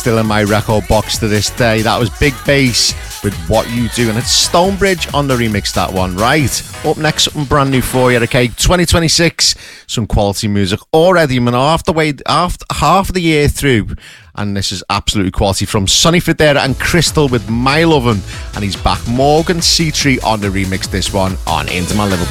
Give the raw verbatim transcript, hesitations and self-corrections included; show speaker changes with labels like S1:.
S1: still in my record box to this day. That was Big Bass with What You Do, and it's Stonebridge on the remix, that one. Right, up next, something brand new for you, okay? twenty twenty-six, some quality music already. I'm half the way, half, half the year through, and this is absolutely quality from Sonny Fodera and Crystal with My Lovin', and he's back. Morgan Seatree on the remix, this one on Into My Liverpool.